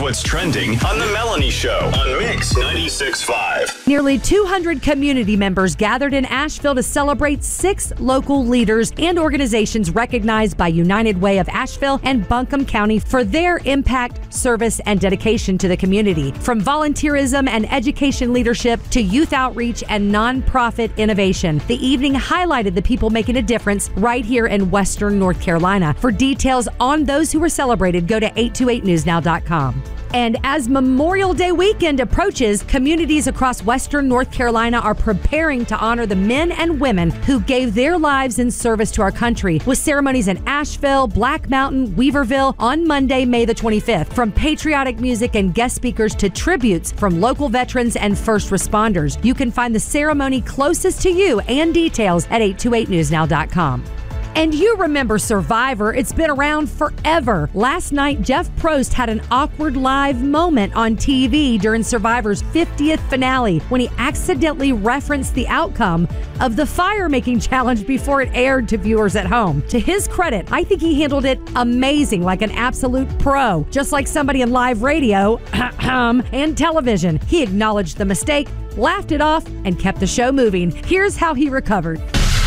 what's trending on The Melanie Show on Mix 96.5. Nearly 200 community members gathered in Asheville to celebrate 6 local leaders and organizations recognized by United Way of Asheville and Buncombe County for their impact, service, and dedication to the community. From volunteerism and education leadership to youth outreach and nonprofit innovation, the evening highlighted the people making a difference right here in Western North Carolina. For details on those who were celebrated, go to 828newsnow.com. And as Memorial Day weekend approaches, communities across Western North Carolina are preparing to honor the men and women who gave their lives in service to our country, with ceremonies in Asheville, Black Mountain, Weaverville on Monday, May the 25th. From patriotic music and guest speakers to tributes from local veterans and first responders. You can find the ceremony closest to you and details at 828newsnow.com. And you remember Survivor. It's been around forever. Last night, Jeff Probst had an awkward live moment on TV during Survivor's 50th finale when he accidentally referenced the outcome of the fire-making challenge before it aired to viewers at home. To his credit, I think he handled it amazing, like an absolute pro, just like somebody in live radio and television. He acknowledged the mistake, laughed it off, and kept the show moving. Here's how he recovered.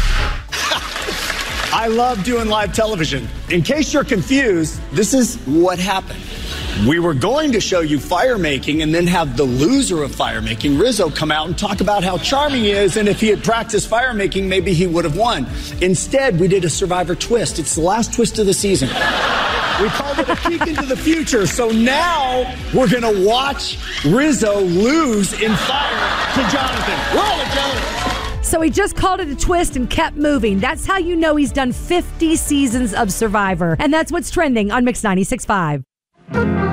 I love doing live television. In case you're confused, this is what happened. We were going to show you fire making and then have the loser of fire making, Rizzo, come out and talk about how charming he is, and if he had practiced fire making, maybe he would have won. Instead, we did a Survivor twist. It's the last twist of the season. We called it a peek into the future, so now we're going to watch Rizzo lose in fire to Jonathan. Roll it, Jonathan. So he just called it a twist and kept moving. That's how you know he's done 50 seasons of Survivor. And that's what's trending on Mix 96.5.